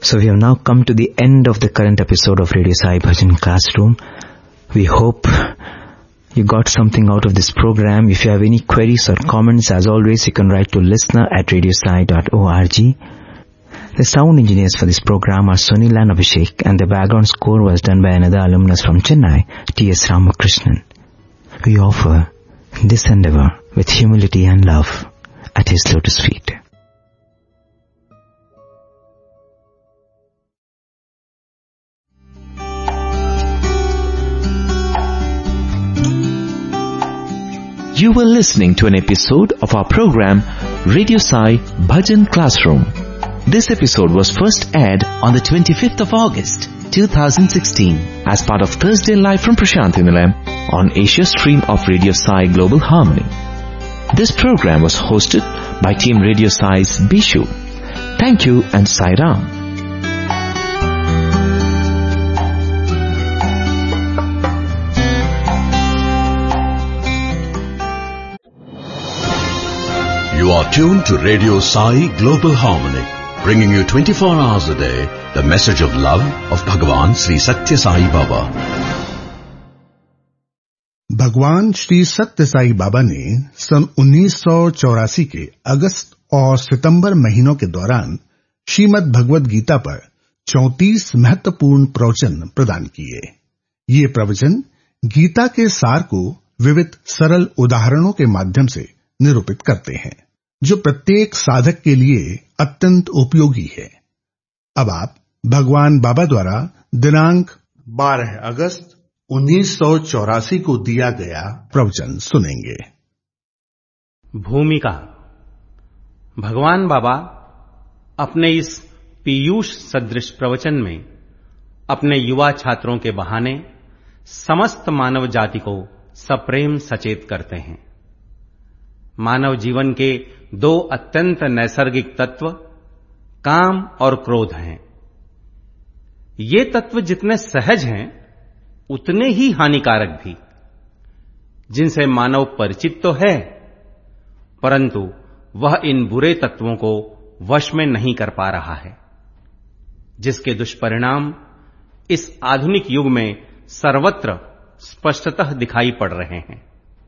So we have now come to the end of the current episode of Radio Sai Bhajan Classroom. We hope you got something out of this program. If you have any queries or comments, as always, you can write to listener@radiosai.org. The sound engineers for this program are Sunil and Abhishek, and the background score was done by another alumnus from Chennai, T.S. Ramakrishnan. We offer this endeavor with humility and love at his lotus feet. You were listening to an episode of our program Radio Sai Bhajan Classroom. This episode was first aired on the 25th of August, 2016 as part of Thursday Live from Prashanthi Nilayam on Asia Stream of Radio Sai Global Harmony. This program was hosted by Team Radio Sai's Bishu. Thank you and Sai Ram. You are tuned to Radio Sai Global Harmony, bringing you 24 hours a day the message of love of Bhagwan Sri Satya Sai Baba. भगवान श्री सत्य साई बाबा ने सन 1984 के अगस्त और सितंबर महीनों के दौरान श्रीमद् भगवद गीता पर 34 महत्वपूर्ण प्रवचन प्रदान किए। ये प्रवचन गीता के सार को विविध सरल उदाहरणों के माध्यम से निरूपित करते हैं, जो प्रत्येक साधक के लिए अत्यंत उपयोगी है। अब आप भगवान बाबा द्वारा दिनांक 12 अगस्त 1984 को दिया गया प्रवचन सुनेंगे। भूमिका। भगवान बाबा अपने इस पीयूष सदृश प्रवचन में अपने युवा छात्रों के बहाने समस्त मानव जाति को सप्रेम सचेत करते हैं। मानव जीवन के दो अत्यंत नैसर्गिक तत्व काम और क्रोध हैं। ये तत्व जितने सहज हैं उतने ही हानिकारक भी, जिनसे मानव परिचित तो है, परंतु वह इन बुरे तत्वों को वश में नहीं कर पा रहा है, जिसके दुष्परिणाम इस आधुनिक युग में सर्वत्र स्पष्टतः दिखाई पड़ रहे हैं।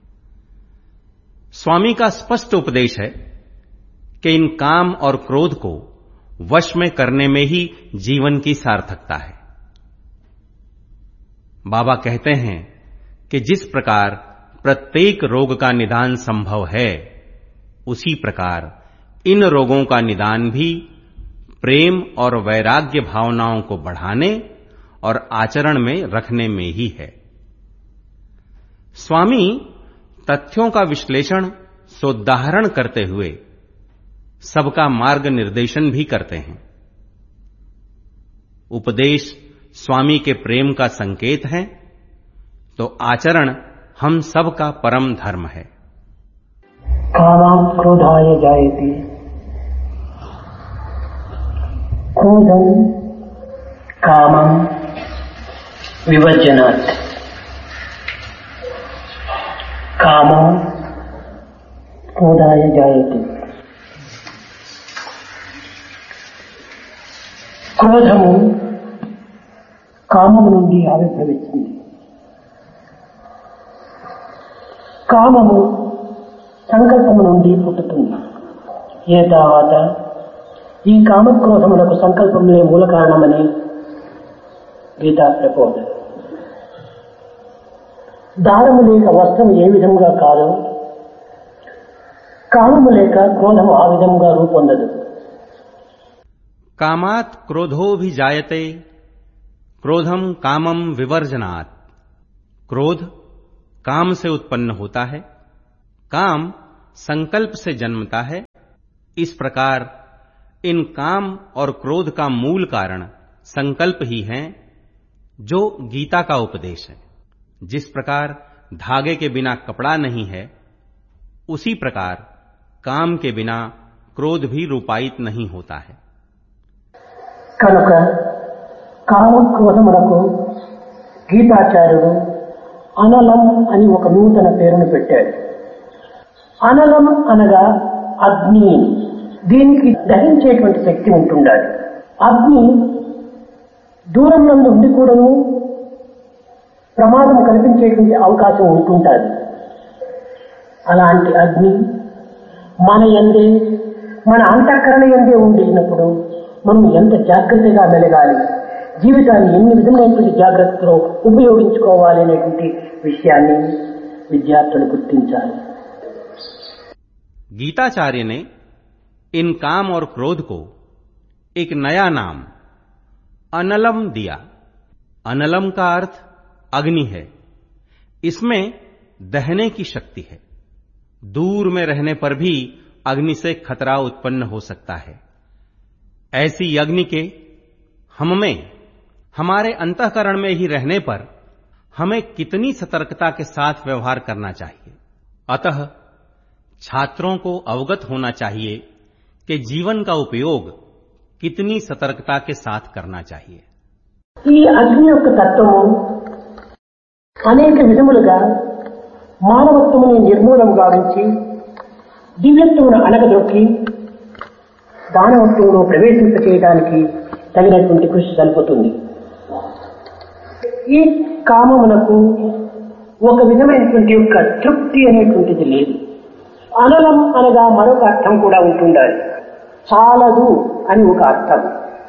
स्वामी का स्पष्ट उपदेश है कि इन काम और क्रोध को वश में करने में ही जीवन की सार्थकता है। बाबा कहते हैं कि जिस प्रकार प्रत्येक रोग का निदान संभव है, उसी प्रकार इन रोगों का निदान भी प्रेम और वैराग्य भावनाओं को बढ़ाने और आचरण में रखने में ही है। स्वामी तथ्यों का विश्लेषण सोदाहरण करते हुए सबका मार्ग निर्देशन भी करते हैं। उपदेश स्वामी के प्रेम का संकेत है, तो आचरण हम सब का परम धर्म है। कामं क्रोधाय जायते, क्रोधं कामं विवर्जनात्, कामं क्रोधाय जायते। క్రోధము కామము నుండి ఆవిర్భవిస్తుంది, కామము సంకల్పము నుండి పుట్టుతుంది। ఏ తర్వాత ఈ కామక్రోధములకు సంకల్పములే మూల కారణమని గీతా ప్రబోధ। దారము లేక వస్త్రము ఏ విధముగా కాదు, కామము లేక క్రోధము ఆ విధముగా రూపొందదు। कामात् क्रोधो भी जायते, क्रोधम कामम विवर्जनात्। क्रोध काम से उत्पन्न होता है, काम संकल्प से जन्मता है। इस प्रकार इन काम और क्रोध का मूल कारण संकल्प ही है, जो गीता का उपदेश है। जिस प्रकार धागे के बिना कपड़ा नहीं है, उसी प्रकार काम के बिना क्रोध भी रूपायित नहीं होता है। కనుక కామక్రోధములకు గీతాచార్యుడు అనలం అని ఒక నూతన పేరును పెట్టాడు। అనలం అనగా అగ్ని, దీనికి దహించేటువంటి శక్తి ఉంటుండాలి। అగ్ని దూరం నందు ఉండి కూడాను ప్రమాదం కల్పించేటువంటి అవకాశం ఉంటుంటుంది. అలాంటి అగ్ని మన యందే, మన అంతఃకరణ యందే ఉండినప్పుడు మనం ఎంత జాగ్రత్తగా మెలగాలి, జీవితాన్ని ఎన్ని విధమైనటువంటి జాగ్రత్తలో ఉపయోగించుకోవాలి అనేటువంటి విషయాన్ని విద్యార్థులు గుర్తించాలి. गीताचार्य ने इन काम और क्रोध को एक नया नाम अनलम दिया. अनलम का अर्थ अग्नि है. इसमें दहने की शक्ति है. दूर में रहने पर भी अग्नि से खतरा उत्पन्न हो सकता है. ऐसी अग्नि के हम में, हमारे अंतःकरण में ही रहने पर हमें कितनी सतर्कता के साथ व्यवहार करना चाहिए. अतः छात्रों को अवगत होना चाहिए कि जीवन का उपयोग कितनी सतर्कता के साथ करना चाहिए. ఈ అగ్ని యొక్క తత్వము అనేక విధములుగా మానవత్వముని నిర్మూలం గావించి దివ్యత్వమును అణగదొక్కి దానవత్వమును ప్రవేశింపచేయడానికి తగినటువంటి కృషి జరుపుతుంది. ఈ కామమునకు ఒక విధమైనటువంటి యొక్క తృప్తి అనేటువంటిది లేదు. అనలం అనగా మరొక అర్థం కూడా ఉంటుండాలి. చాలదు అని ఒక అర్థం.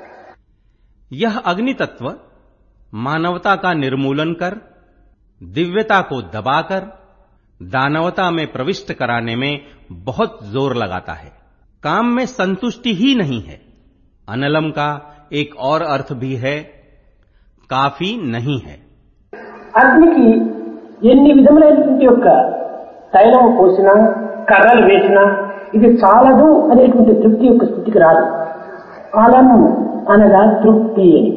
यह अग्नि तत्व मानवता का निर्मूलन कर, दिव्यता को दबाकर दानवता में प्रविष्ट कराने में बहुत जोर लगाता है. काम में संतुष्टि ही नहीं है. अनलम का एक और अर्थ भी है, काफी नहीं है. అగ్నికి ఎన్ని విధములైనటువంటి యొక్క తైలం పోసినా, కర్రలు వేసినా ఇది చాలదు అనేటువంటి తృప్తి యొక్క స్థితికి రాదు. అలము అనగా తృప్తి అని.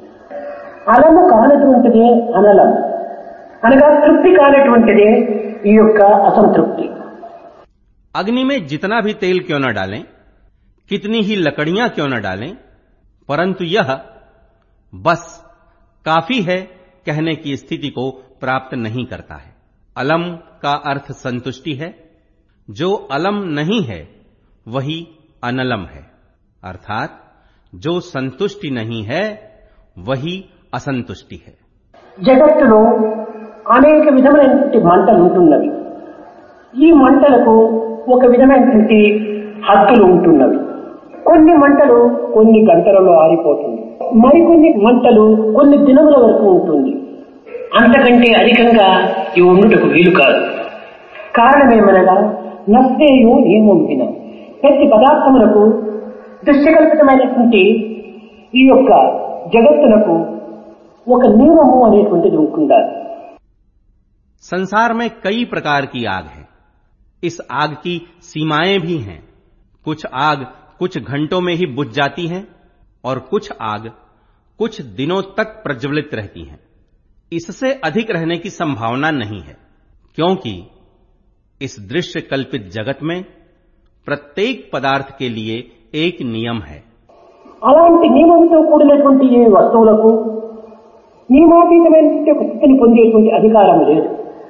అలము కానటువంటిదే అనలం అనగా తృప్తి కానటువంటిదే ఈ యొక్క అసంతృప్తి. अग्नि में जितना भी तेल क्यों न डालें, कितनी ही लकड़ियां क्यों न डालें, परंतु यह बस काफी है कहने की स्थिति को प्राप्त नहीं करता है. अलम का अर्थ संतुष्टि है. जो अलम नहीं है वही अनलम है. अर्थात जो संतुष्टि नहीं है वही असंतुष्टि है. జగత్తులో అనేక విధమైనటువంటి మంటలు ఉంటున్నవి. ఈ మంటలకు ఒక విధమైనటువంటి హద్దులు ఉంటున్నవి. కొన్ని మంటలు కొన్ని గంటలలో ఆరిపోతుంది, మరికొన్ని మంటలు కొన్ని దినముల వరకు ఉంటుంది. అంతకంటే అధికంగా ఇవి ఉండుటకు వీలు కాదు. కారణమేమనగా నష్టేయు నియమం విన ప్రతి పదార్థములకు దృశ్యకల్పితమైనటువంటి ఈ యొక్క జగత్తునకు ఒక నియమము అనేటువంటిది ఉంటుండాలి. संसार में कई प्रकार की आग है. इस आग की सीमाएं भी हैं. कुछ आग कुछ घंटों में ही बुझ जाती हैं और कुछ आग कुछ दिनों तक प्रज्वलित रहती हैं. इससे अधिक रहने की संभावना नहीं है, क्योंकि इस दृश्य कल्पित जगत में प्रत्येक पदार्थ के लिए एक नियम है. అలాంటి నియమంతో కూడినటువంటి ఈ వస్తువులకు నియమాతీతమైనటువంటి ఒక స్థితిని పొందేటువంటి అధికారం లేదు.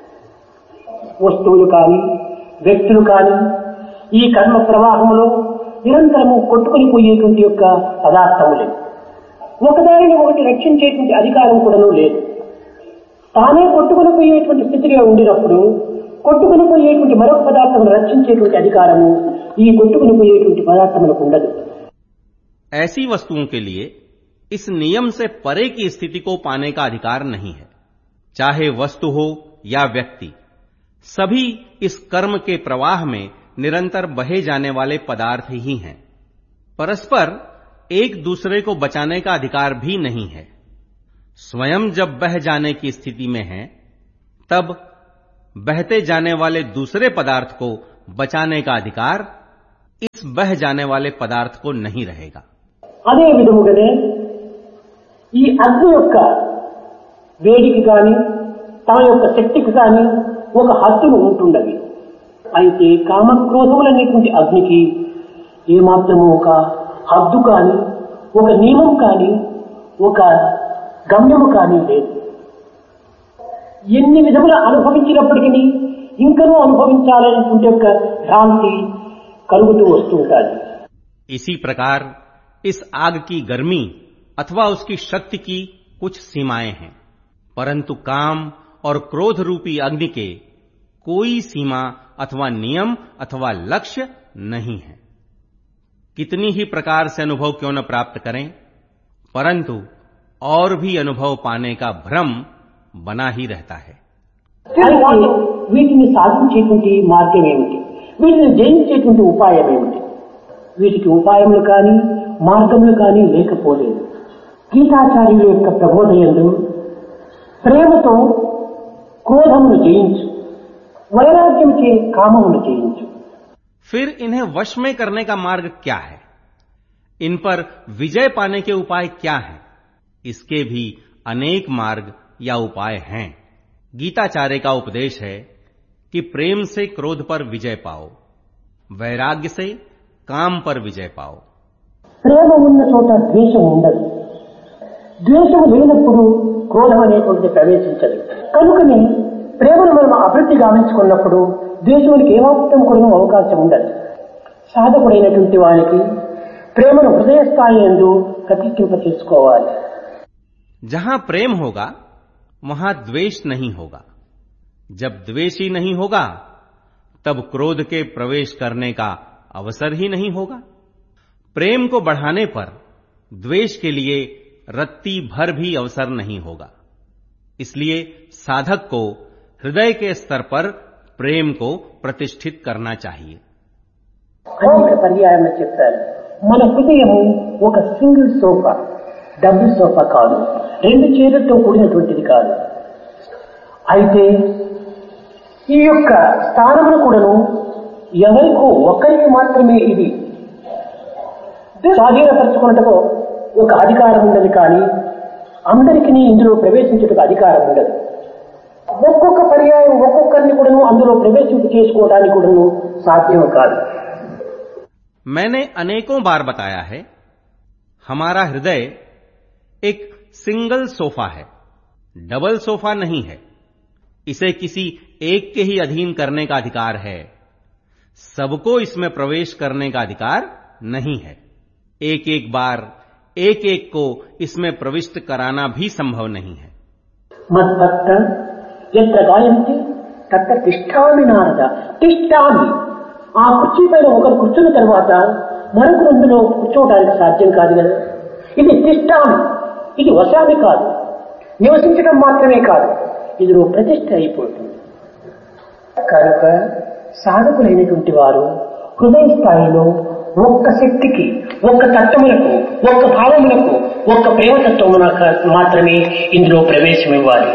వస్తువులు కానీ వ్యక్తులు కానీ ఈ కర్మ ప్రవాహంలో నిరంతరము కొట్టుకుని పోయేటువంటి యొక్క పదార్థములే. ఒకదానిని ఒకటి రక్షించేటువంటి అధికారం కూడా లేదు. తానే కొట్టుకుని పోయేటువంటి స్థితిగా ఉండినప్పుడు కొట్టుకుని పోయేటువంటి మరొక పదార్థమును రక్షించేటువంటి అధికారము ఈ కొట్టుకుని పోయేటువంటి పదార్థములకు ఉండదు. ऐसी वस्तुओं के लिए इस नियम से परे की स्थिति को पाने का अधिकार नहीं है. चाहे वस्तु हो या व्यक्ति, सभी इस कर्म के प्रवाह में निरंतर बहे जाने वाले पदार्थ ही हैं. परस्पर एक दूसरे को बचाने का अधिकार भी नहीं है. स्वयं जब बह जाने की स्थिति में है, तब बहते जाने वाले दूसरे पदार्थ को बचाने का अधिकार इस बह जाने वाले पदार्थ को नहीं रहेगा. అదే విధముగానే ఈ అగ్ని యొక్క వేడికి కానీ తమ యొక్క శక్తికి కానీ ఒక హద్దులు ఉంటుండవి. అయితే కామక్రోధములనేటువంటి అగ్నికి ఏమాత్రము ఒక హద్దు కానీ ఒక నియమం కానీ ఒక గమ్యము కానీ లేదు. ఎన్ని విధముల అనుభవించినప్పటికీ ఇంకనూ అనుభవించాలనేటువంటి యొక్క భ్రాంతి కలుగుతూ వస్తూ ఉంటుంది. इसी प्रकार इस आग की गर्मी अथवा उसकी शक्ति की कुछ सीमाएं हैं, परंतु काम और क्रोध रूपी अग्नि के कोई सीमा अथवा नियम अथवा लक्ष्य नहीं है। कितनी ही प्रकार से अनुभव क्यों न प्राप्त करें, परंतु और भी अनुभव पाने का भ्रम बना ही रहता है। వీటిని సాధించేటువంటి మార్గం ఏమిటి, వీటిని జయించేటువంటి ఉపాయం ఏమిటి? వీటికి ఉపాయములు కానీ మార్గములు కానీ లేకపోలేదు. గీతాచార్యుల యొక్క ప్రబోధయంలో ప్రేమతో క్రోధమును జయించు, వైరాగ్యం చే కామమును జయించు. फिर इन्हें वश में करने का मार्ग क्या है, इन पर विजय पाने के उपाय क्या हैं? इसके भी अनेक मार्ग या उपाय हैं। गीताचार्य का उपदेश है कि प्रेम से क्रोध पर विजय पाओ, वैराग्य से काम पर विजय पाओ। ప్రేమ ఉన్న చోట ద్వేషం ఉండదు, ద్వేషం లేనప్పుడు క్రోధం అనేటువంటిది ప్రవేశించదు. కనుకనే ప్రేమను మనం అభివృద్ధి గావించుకున్నప్పుడు ద్వేషానికి ఏమాత్రం కూడా అవకాశం ఉండదు. సాధకుడైనటువంటి వారికి ప్రేమను హృదయ స్థాయి యందు ప్రతిష్ఠింప చేసుకోవాలి. जहां प्रेम होगा वहां द्वेष नहीं होगा। जब द्वेष ही नहीं होगा तब क्रोध के प्रवेश करने का अवसर ही नहीं होगा। प्रेम को बढ़ाने पर द्वेष के लिए रत्ती भर भी अवसर नहीं होगा। इसलिए साधक को हृदय के स्तर पर प्रेम को प्रतिष्ठित करना चाहिए। అనేక పర్యాయంలో చెప్పారు, మన హృదయము ఒక సింగిల్ సోఫా, డబుల్ సోఫా కాదు, రెండు చీరలతో కూడినటువంటిది కాదు. అయితే ఈ యొక్క స్థానమును కూడాను ఎవరికో ఒక్కరికి మాత్రమే ఇది స్వాధీనపరచుకున్నట్టుకు ఒక అధికారం ఉండదు, కానీ అందరికీ ఇందులో ప్రవేశించుటకు అధికారం ఉండదు. ఒక్కొక్క పర్యాయం ఒక్కొక్కరిని కూడాను అందులో ప్రవేశింపు చేసుకోవడానికి కూడాను సాధ్యం కాదు. मैंने अनेकों बार बताया है, हमारा हृदय एक सिंगल सोफा है, डबल सोफा नहीं है। इसे किसी एक के ही अधीन करने का अधिकार है, सबको इसमें प्रवेश करने का अधिकार नहीं है। एक एक बार एक एक को इसमें प्रविष्ट कराना भी संभव नहीं है। మద్భక్త యత్ర గాయంతి తత్ర తిష్ఠామి నారద. తిష్ఠామి, ఆ కుర్చీ పైన ఒకరు కూర్చున్న తర్వాత మరొకరు అందులో కూర్చోవడానికి సాధ్యం కాదు కదా. ఇది తిష్ఠామి, ఇది వశామి కాదు, నివసించడం మాత్రమే కాదు, ఇందులో ప్రతిష్ఠ అయిపోతుంది. కనుక సాధకులైనటువంటి వారు హృదయ స్థాయిలో ఒక్క శక్తికి, ఒక్క తత్వములకు, ఒక్క భావములకు, ఒక్క ప్రేమతత్వమునకు మాత్రమే ఇందులో ప్రవేశమివ్వాలి.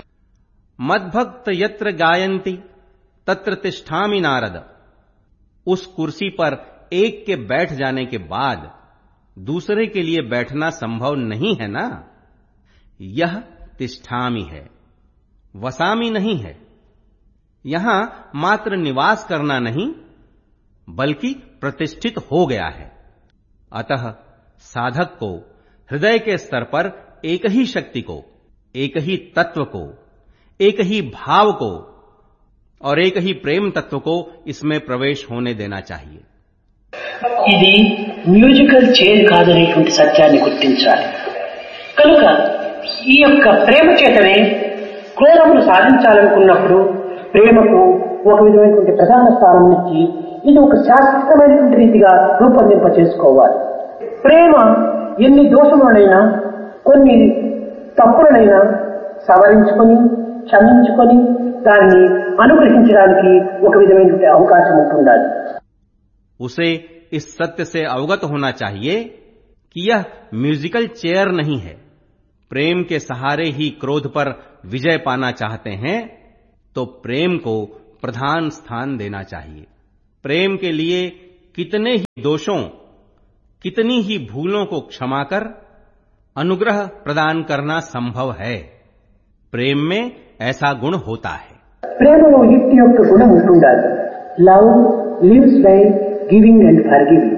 मद्भक्त यत्र गायन्ति तत्र तिष्ठामि नारद। उस कुर्सी पर एक के बैठ जाने के बाद दूसरे के लिए बैठना संभव नहीं है ना। यह तिष्ठामि है, वसामि नहीं है। यहां मात्र निवास करना नहीं बल्कि प्रतिष्ठित हो गया है। अतः साधक को हृदय के स्तर पर एक ही शक्ति को, एक ही तत्व को, एक ही भाव को और एक ही प्रेम तत्व को इसमें प्रवेश होने देना चाहिए। ఇది మ్యూజికల్ చైర్ కాదనేటువంటి సత్యాన్ని గుర్తించాలి. కనుక ఈ యొక్క ప్రేమ చేతనే క్రోధమును సాధించాలనుకున్నప్పుడు ప్రేమకు ఒక విధమైనటువంటి ప్రధాన స్థానం ఇచ్చి ఇది ఒక శాశ్వతమైనటువంటి రీతిగా రూపొందింప చేసుకోవాలి. ప్రేమ ఎన్ని దోషములనైనా, కొన్ని తప్పులనైనా సవరించుకొని, క్షమించుకొని దాన్ని అనుగ్రహించడానికి ఒక విధమైనటువంటి అవకాశం ఉంటుండాలి. उसे इस सत्य से अवगत होना चाहिए कि यह म्यूजिकल चेयर नहीं है। प्रेम के सहारे ही क्रोध पर विजय पाना चाहते हैं तो प्रेम को प्रधान स्थान देना चाहिए। प्रेम के लिए कितने ही दोषों, कितनी ही भूलों को क्षमा कर अनुग्रह प्रदान करना संभव है। प्रेम में ऐसा गुण होता है। ప్రేమలో యుక్తి యొక్క గుణం ఉంటుండాలి. Love lives by giving and forgiving,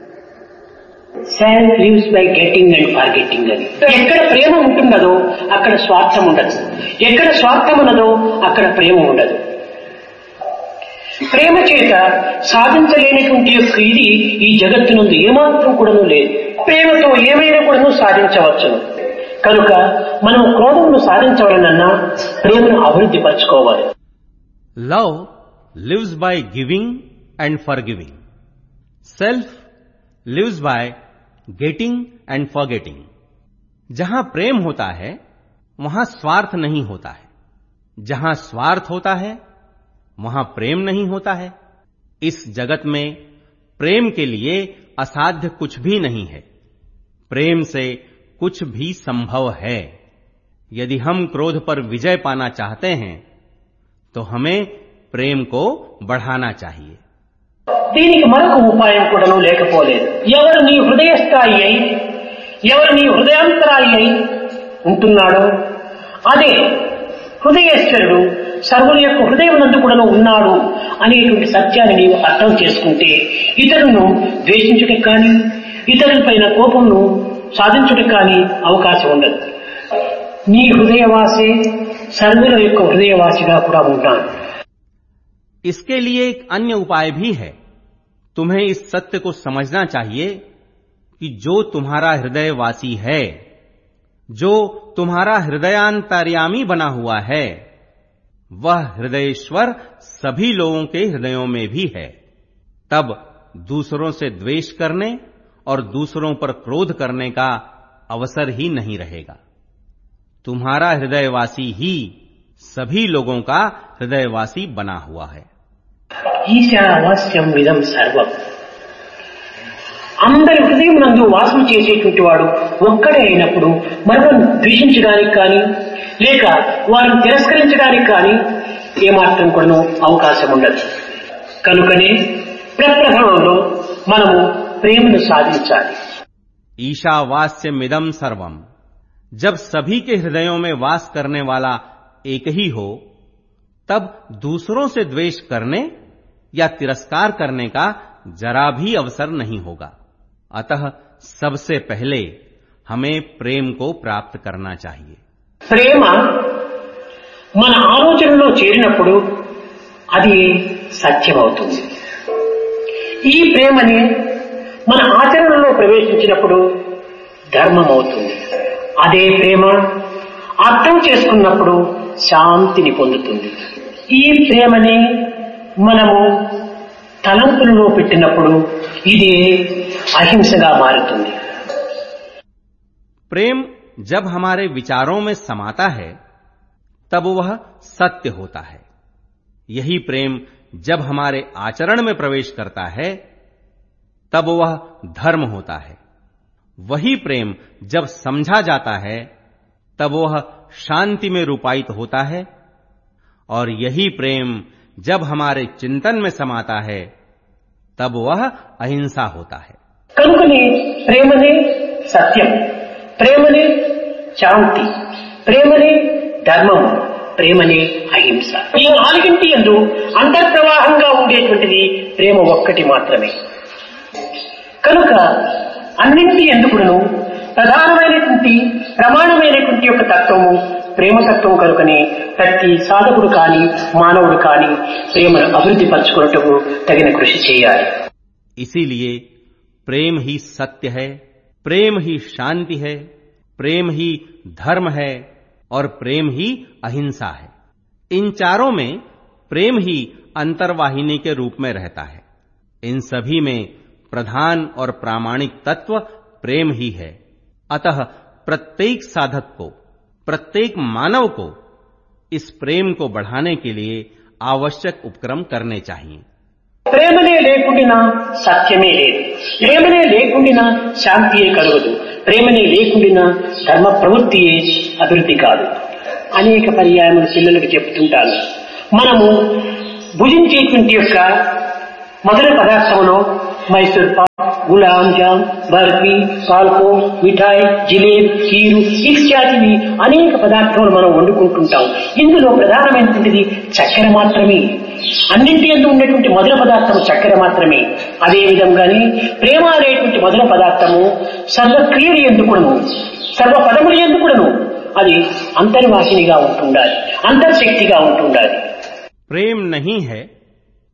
self lives by getting and forgetting అని. ఎక్కడ ప్రేమ ఉంటున్నదో అక్కడ స్వార్థం ఉండదు, ఎక్కడ స్వార్థం ఉన్నదో అక్కడ ప్రేమ ఉండదు. ప్రేమ చేత సాధించలేనటువంటి యొక్క ఇది ఈ జగత్తునందు ఏమాత్రం కూడాను లేదు. ప్రేమతో ఏమైనా కూడాను సాధించవచ్చును. కనుక మనం క్రోధమును సాధించవాలన్నా ప్రేమను అభివృద్ధి పరచుకోవాలి. Love lives by giving and forgiving. Self lives by getting and forgetting. जहां प्रेम होता है वहां स्वार्थ नहीं होता है. जहां स्वार्थ होता है वहां प्रेम नहीं होता है. इस जगत में प्रेम के लिए असाध्य कुछ भी नहीं है. प्रेम से कुछ भी संभव है. यदि हम क्रोध पर विजय पाना चाहते हैं तो हमें प्रेम को बढ़ाना चाहिए. దీనికి మరొక ఉపాయం కూడాను లేకపోలేదు. ఎవరు నీ హృదయస్థాయి అయి ఎవరు నీ హృదయాంతరాయి అయి ఉంటున్నాడో అదే హృదయేశ్వరుడు సర్వుల యొక్క హృదయం నందు కూడాను ఉన్నాడు అనేటువంటి సత్యాన్ని నీవు అర్థం చేసుకుంటే ఇతరులను ద్వేషించుటకు కానీ ఇతరులపైన కోపంను సాధించుటకు కానీ అవకాశం ఉండదు. నీ హృదయవాసే సర్వుల యొక్క హృదయవాసిగా కూడా ఉంటాడు. इसके लिए एक अन्य उपाय भी है. तुम्हें इस सत्य को समझना चाहिए कि जो तुम्हारा हृदयवासी है, जो तुम्हारा हृदयांतर्यामी बना हुआ है, वह हृदयेश्वर सभी लोगों के हृदयों में भी है. तब दूसरों से द्वेष करने और दूसरों पर क्रोध करने का अवसर ही नहीं रहेगा. तुम्हारा हृदयवासी ही सभी लोगों का हृदयवासी बना हुआ है. ఈశావాస్యం విదం సర్వం. అందరి హృదయం నందు వాసన చేసేటువంటి వాడు ఒక్కడే అయినప్పుడు మరొకరు ద్వేషించడానికి కానీ లేక వారిని తిరస్కరించడానికి కానీ ఏమాత్రం కూడా అవకాశం ఉండదు. కనుకనే ప్రప్రథమంలో మనము ప్రేమను సాధించాలి. ईशावास्यमिदं सर्वम. जब सभी के हृदयों में वास करने वाला एक ही हो तब दूसरों से द्वेष करने या तिरस्कार करने का जरा भी अवसर नहीं होगा. अतः सबसे पहले हमें प्रेम को प्राप्त करना चाहिए. ప్రేమ మన ఆలోచనలో చేరినప్పుడు అది సత్యమవుతుంది. ఈ ప్రేమని మన ఆచరణలో ప్రవేశించినప్పుడు ధర్మం అవుతుంది. అదే ప్రేమ అర్థం చేసుకున్నప్పుడు శాంతిని పొందుతుంది. ఈ ప్రేమని మనము తలంపులలో పెట్టినప్పుడు ఇది అహింసగా మారుతుంది. प्रेम जब हमारे विचारों में समाता है तब वह सत्य होता है. यही प्रेम जब हमारे आचरण में प्रवेश करता है तब वह धर्म होता है. वही प्रेम जब समझा जाता है तब वह शांति में रूपायित होता है. और यही प्रेम जब हमारे चिंतन में समाता है तब वह अहिंसा होता है. కనుకనే ప్రేమనే సత్యం, ప్రేమనే శాంతి, ప్రేమనే ధర్మం, ప్రేమనే అహింస. ఈ నాలుగింటి యందు అంతర్ప్రవాహంగా ఉండేటువంటిది ప్రేమ ఒక్కటి మాత్రమే. కనుక అన్నింటి ఎందుకును ప్రధానమైనటువంటి ప్రమాణమైనటువంటి యొక్క తత్వము ప్రేమతత్వం. కనుకనే ప్రతి సాధకుడు కాని మానవుడు కాని ప్రేమను అభివృద్ధి పరచుకున్నట్టుకు తగిన కృషి చేయాలి. इसीलिए प्रेम ही सत्य है, प्रेम ही शांति है, प्रेम ही धर्म है और प्रेम ही अहिंसा है. इन चारों में प्रेम ही अंतर्वाहिनी के रूप में रहता है. इन सभी में प्रधान और प्रामाणिक तत्व प्रेम ही है. अतः प्रत्येक साधक को, प्रत्येक मानव को इस प्रेम को बढ़ाने के लिए आवश्यक उपक्रम करने चाहिए. ప్రేమనే లేకుండినా సత్యమే లేదు, ప్రేమనే లేకుండినా శాంతియే కలుగదు, ప్రేమనే లేకుండినా ధర్మ ప్రవృత్తియే అభివృద్ధి కాదు. అనేక పర్యాయములు పిల్లలకు చెప్తుంటాను. మనము భుజించేటువంటి యొక్క మొదటి పదార్థంలో మైసూర్ పాక్, గులాబ్ జామ్, బర్ఫీ, పాల్కో, మిఠాయి, జిలేబీ, కీరు ఇత్యాదివి అనేక పదార్థాలు మనం వండుకుంటుంటాం. ఇందులో ప్రధానమైనటువంటిది చక్కెర మాత్రమే. అన్నింటి యందు ఉండేటువంటి మొదల పదార్థము చక్కెర మాత్రమే. అదే విధంగానే ప్రేమ అనేటువంటి మొదల పదార్థము సర్వక్రియలు ఎందుకును, సర్వ పదములు ఎందుకును అది అంతర్వాసినిగా ఉంటుండాలి, అంతర్శక్తిగా ఉంటుండాలి. प्रेम नहीं है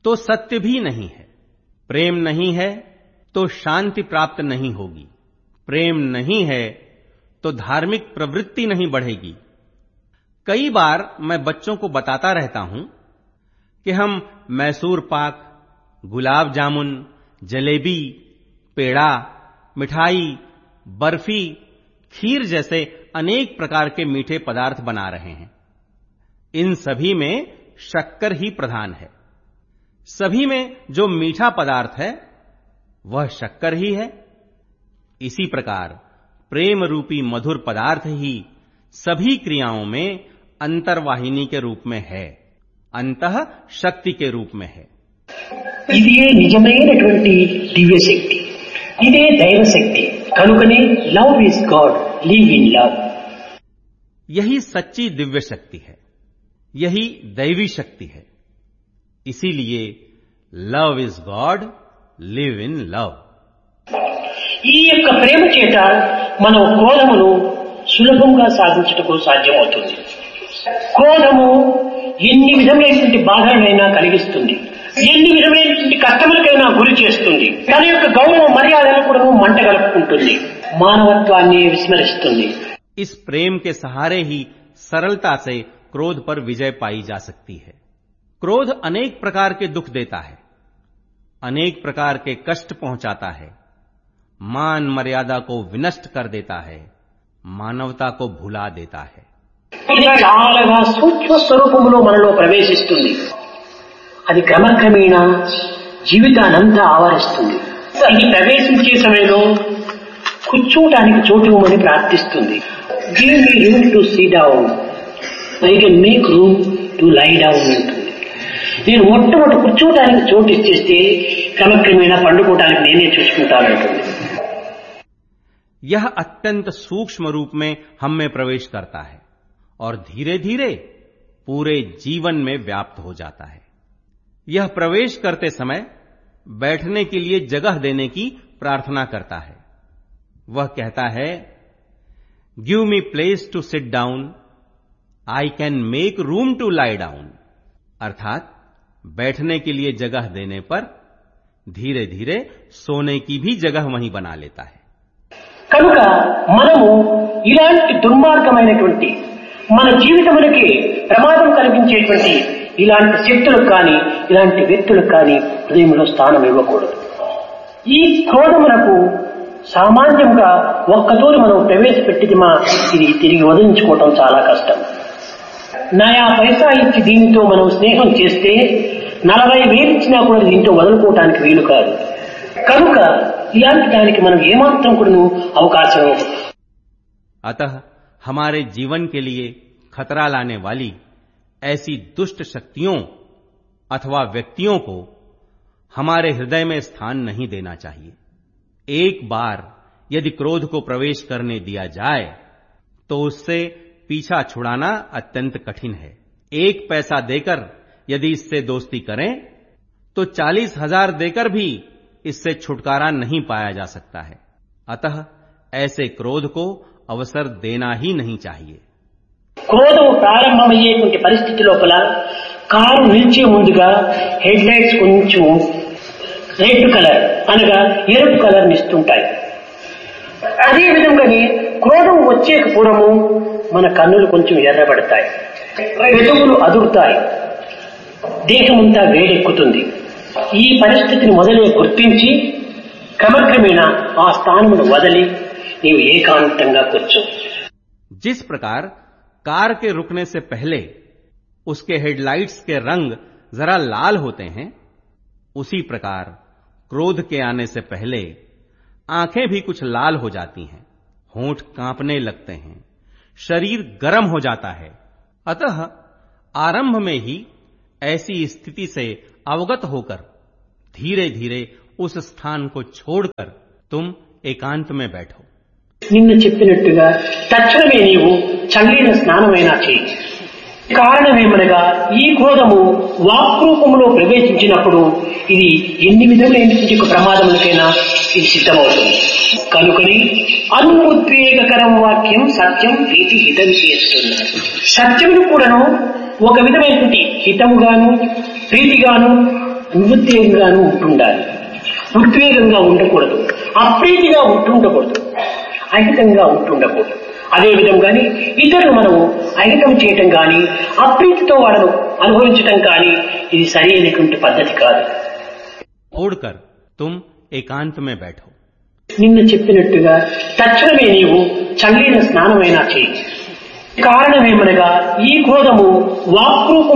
तो सत्य भी नहीं है। प्रेम नहीं है तो शांति प्राप्त नहीं होगी। प्रेम नहीं है तो धार्मिक प्रवृत्ति नहीं बढ़ेगी। कई बार मैं बच्चों को बताता रहता हूं कि हम मैसूर पाक, गुलाब जामुन, जलेबी, पेड़ा, मिठाई, बर्फी, खीर जैसे अनेक प्रकार के मीठे पदार्थ बना रहे हैं। इन सभी में शक्कर ही प्रधान है। सभी में जो मीठा पदार्थ है वह शक्कर ही है। इसी प्रकार प्रेम रूपी मधुर पदार्थ ही सभी क्रियाओं में अंतर्वाहिनी के रूप में है, अंतः शक्ति के रूप में है। ఇదే నిజమైనటువంటి దివ్య శక్తి, ఇదే దైవ శక్తి. కనుకనే love is God, live in love. यही सच्ची दिव्य शक्ति है, यही दैवी शक्ति है. इसीलिए love is God, live in love. ఈ యొక్క ప్రేమ చేత మనం క్రోధమును సులభంగా సాధించుటకు సాధ్యమవుతుంది. క్రోధము ఎన్ని విధమైనటువంటి బాధలైనా కలిగిస్తుంది, ఎన్ని విధమైనటువంటి కష్టములకైనా గురి చేస్తుంది. తన యొక్క గౌరవ మర్యాదలను కూడా మంటగలుపుకుంటుంది, మానవత్వాన్ని విస్మరిస్తుంది. इस प्रेम के सहारे ही सरलता से क्रोध पर विजय पाई जा सकती है. क्रोध अनेक प्रकार के दुख देता है, अनेक प्रकार के कष्ट पहुंचाता है, मान मर्यादा को विनष्ट कर देता है, मानवता को भुला देता है. ఇది చాలా సూక్ష్మ స్వరూపంలో మనలో ప్రవేశిస్తుంది. అది క్రమక్రమేణా జీవితానంతా ఆవరిస్తుంది. ఇది ప్రవేశించే సమయంలో కూర్చోటానికి చోటు ఇవ్వమని ప్రార్థిస్తుంది. Give me room to see down, I can make room to lie down అంటుంది. నేను మొట్టమొదటి కూర్చోటానికి చోటు ఇచ్చేస్తే క్రమక్రమేణా పండుకోవటానికి నేనే చూసుకుంటానంటుంది. यह अत्यंत सूक्ष्म रूप में हम में प्रवेश करता है और धीरे धीरे पूरे जीवन में व्याप्त हो जाता है. यह प्रवेश करते समय बैठने के लिए जगह देने की प्रार्थना करता है. वह कहता है, give me place to sit down, I can make room to lie down. अर्थात बैठने के लिए जगह देने पर धीरे धीरे सोने की भी जगह वहीं बना लेता है. కనుక మనము ఇలాంటి దుర్మార్గమైనటువంటి మన జీవితములకి ప్రమాదం కలిగించేటువంటి ఇలాంటి శక్తులకు కానీ ఇలాంటి వ్యక్తులకు కానీ హృదయంలో స్థానం ఇవ్వకూడదు. ఈ క్రోధములకు సామాన్యంగా ఒక్కతోని మనం ప్రవేశపెట్టిదిమా ఇది తిరిగి వదిలించుకోవటం చాలా కష్టం. నయా పైసా ఇచ్చి దీనితో మనం స్నేహం చేస్తే 40,000 ఇచ్చినా కూడా దీంతో వదులుకోవటానికి వీలు కాదు. కనుక ఇలాంటి దానికి మనం ఏమాత్రం కూడా అవకాశం. अतः हमारे जीवन के लिए खतरा लाने वाली ऐसी दुष्ट शक्तियों अथवा व्यक्तियों को हमारे हृदय में स्थान नहीं देना चाहिए. एक बार यदि क्रोध को प्रवेश करने दिया जाए तो उससे पीछा छुड़ाना अत्यंत कठिन है. 1 पैसा देकर यदि इससे दोस्ती करें तो 40,000 देकर भी इससे छुटकारा नहीं पाया जा सकता है. अतः ऐसे क्रोध को अवसर देना ही नहीं चाहिए. క్రోధం ప్రారంభమయ్యేటువంటి పరిస్థితి లోపల కారు నిలిచే ముందుగా హెడ్ లైట్స్ కొంచెం రెడ్ కలర్ అనగా ఎరుపు కలర్ ఇస్తుంటాయి. అదే విధంగానే క్రోధం వచ్చే పూర్వము మన కన్నులు కొంచెం ఎర్రబడతాయి, పెదవులు అదురుతాయి, దేహమంతా వేడెక్కుతుంది. ఈ పరిస్థితిని మొదలే గుర్తించి క్రమక్రమేణా ఆ స్థానమును వదిలి నీవు ఏకాంతంగా కూర్చో. जिस प्रकार कार के रुकने से पहले उसके हेडलाइट्स के रंग जरा लाल होते हैं, उसी प्रकार क्रोध के आने से पहले आंखें भी कुछ लाल हो जाती हैं, होंठ कांपने लगते हैं, शरीर गर्म हो जाता है. अतः आरंभ में ही ऐसी स्थिति से अवगत होकर धीरे धीरे उस स्थान को छोड़कर तुम एकांत में बैठो. నిన్న చెప్పినట్టుగా తక్షణమే నీవు చల్లిన స్నానమైనా చేయి. కారణమేమనగా ఈ క్రోధము వాక్ రూపంలో ప్రవేశించినప్పుడు ఇది ఎన్ని విధములైనటువంటి ప్రమాదములకైనా ఇది సిద్ధమవుతుంది. కనుకని అనుద్వేగకరం వాక్యం సత్యం ప్రీతి హితం చేస్తున్నారు. సత్యమును కూడాను ఒక విధమైనటువంటి హితముగాను ప్రీతిగాను ఉద్వేగంగానూ ఉంటుండాలి. ఉద్వేగంగా ఉండకూడదు, అప్రీతిగా ఉంటుండకూడదు, అహితంగా ఉంటుండకూడదు. అదేవిధంగానే ఇతరులు మనము అహితం చేయటం కానీ అప్రీతితో వాళ్ళను అనుభవించటం కానీ ఇది సరైనటువంటి పద్ధతి కాదు. छोड़कर तुम एकांत में बैठो. నిన్న చెప్పినట్టుగా తక్షణమే నీవు చల్లిన స్నానమైనా చేయి. కారణమేమనగా ఈ క్రోధము వాక్రూపం